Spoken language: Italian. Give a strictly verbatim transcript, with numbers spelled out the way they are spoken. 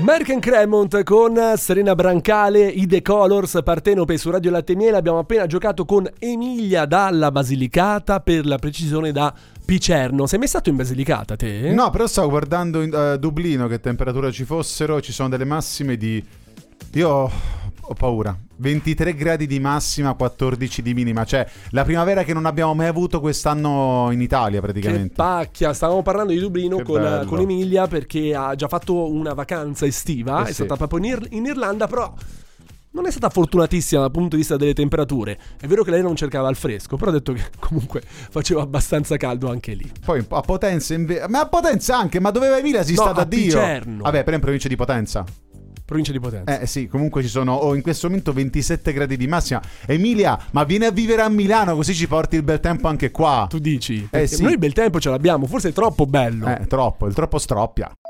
American Cremont con Serena Brancale, i The Colors, Partenope su Radio Latte e Miele. Abbiamo appena giocato con Emilia dalla Basilicata, per la precisione da Picerno. Sei mai stato in Basilicata te? No, però stavo guardando in uh, Dublino che temperatura ci fossero. Ci sono delle massime di... Io ho paura. ventitré gradi di massima, quattordici di minima. Cioè la primavera che non abbiamo mai avuto quest'anno in Italia praticamente. Che pacchia. Stavamo parlando di Dublino con, con Emilia, perché ha già fatto una vacanza estiva, eh, è sì. stata proprio in, Ir- in Irlanda, però non è stata fortunatissima dal punto di vista delle temperature. È vero che lei non cercava il fresco, però ha detto che comunque faceva abbastanza caldo anche lì. Poi a Potenza inve- ma a Potenza anche, ma dove Emilia si no, sta da Dio? Picerno. Vabbè, però in provincia di Potenza. Provincia di Potenza. Eh sì, comunque ci sono oh, in questo momento ventisette gradi di massima. Emilia, ma vieni a vivere a Milano così ci porti il bel tempo anche qua. Tu dici? Eh sì. Noi il bel tempo ce l'abbiamo, forse è troppo bello. Eh, troppo, il troppo stroppia.